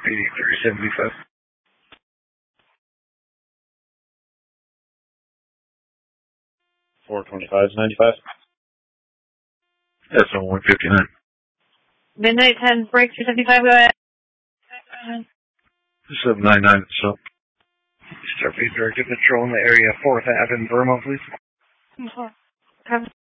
8375. $425.95. That's on 159. Midnight 10, break 275, go ahead. 799, so. Start being directed patrol in the area 4th Ave in Vermont, please.